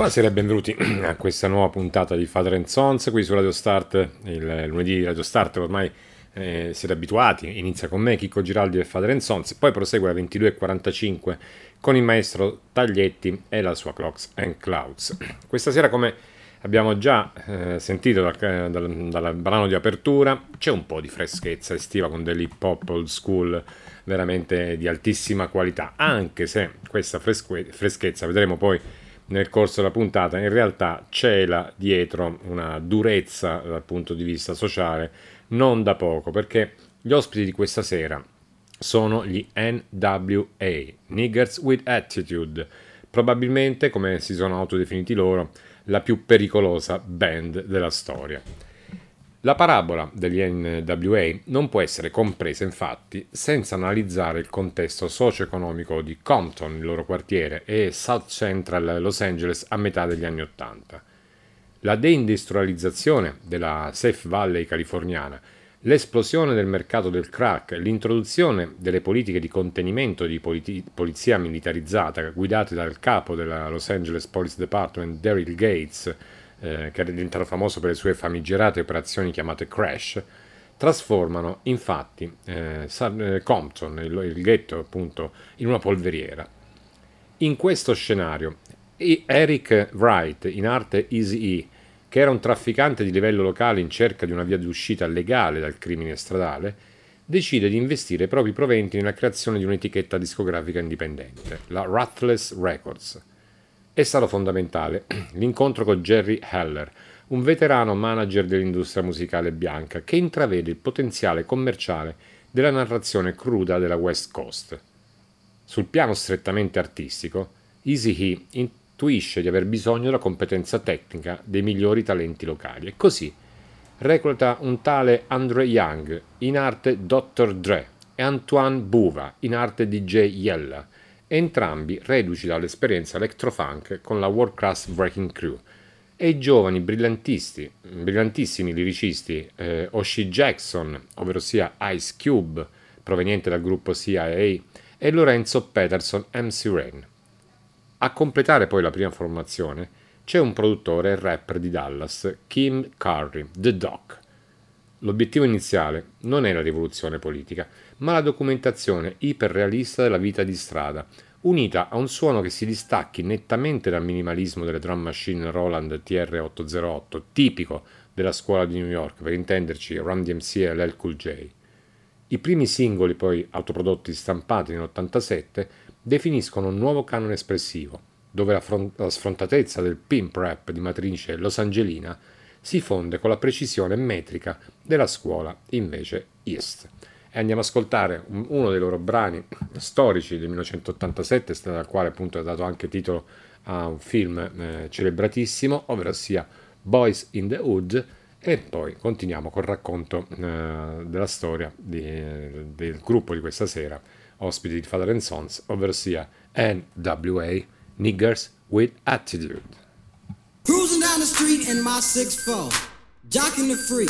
Buonasera e benvenuti a questa nuova puntata di Father and Sons qui su Radio Start, il lunedì di Radio Start ormai siete abituati, inizia con me Chicco Giraldi e Father and Sons, poi prosegue alle 22.45 con il maestro Taglietti e la sua Clocks and Clouds. Questa sera, come abbiamo già sentito dal brano di apertura, c'è un po' di freschezza estiva con dell'hip hop old school veramente di altissima qualità, anche se questa freschezza, vedremo poi nel corso della puntata, in realtà cela dietro una durezza dal punto di vista sociale non da poco, perché gli ospiti di questa sera sono gli NWA, Niggers with Attitude, probabilmente, come si sono autodefiniti loro, la più pericolosa band della storia. La parabola degli NWA non può essere compresa, infatti, senza analizzare il contesto socio-economico di Compton, il loro quartiere, e South Central Los Angeles a metà degli anni Ottanta. La deindustrializzazione della Safe Valley californiana, l'esplosione del mercato del crack, l'introduzione delle politiche di contenimento di polizia militarizzata guidate dal capo della Los Angeles Police Department, Daryl Gates, che è diventato famoso per le sue famigerate operazioni chiamate Crash, trasformano infatti Compton, il ghetto appunto, in una polveriera. In questo scenario, Eric Wright, in arte Eazy-E, che era un trafficante di livello locale in cerca di una via d'uscita legale dal crimine stradale, decide di investire i propri proventi nella creazione di un'etichetta discografica indipendente, la Ruthless Records. È stato fondamentale l'incontro con Jerry Heller, un veterano manager dell'industria musicale bianca che intravede il potenziale commerciale della narrazione cruda della West Coast. Sul piano strettamente artistico, Eazy-E intuisce di aver bisogno della competenza tecnica dei migliori talenti locali e così recluta un tale Andre Young, in arte Dr. Dre, e Antoine Buva, in arte DJ Yella, entrambi reduci dall'esperienza electrofunk con la World Class Wrecking Crew, e i giovani brillantissimi liricisti Oshie Jackson, ovvero sia Ice Cube, proveniente dal gruppo CIA, e Lorenzo Peterson MC Rain. A completare poi la prima formazione c'è un produttore e rapper di Dallas, Kim Curry, The Doc. L'obiettivo iniziale non è la rivoluzione politica, ma la documentazione iperrealista della vita di strada, unita a un suono che si distacchi nettamente dal minimalismo delle drum machine Roland TR-808, tipico della scuola di New York, per intenderci Run DMC e LL Cool J. I primi singoli poi autoprodotti stampati nell'87 definiscono un nuovo canone espressivo, dove la sfrontatezza del pimp rap di matrice losangelina si fonde con la precisione metrica della scuola invece East. E andiamo ad ascoltare uno dei loro brani storici del 1987, dal quale appunto è dato anche titolo a un film celebratissimo, ovvero sia Boys in the Hood, e poi continuiamo col racconto della storia del gruppo di questa sera, ospiti di Father and Sons, ovvero sia NWA, Niggers with Attitude. Cruising down the street in my 6'4", jocking the freak.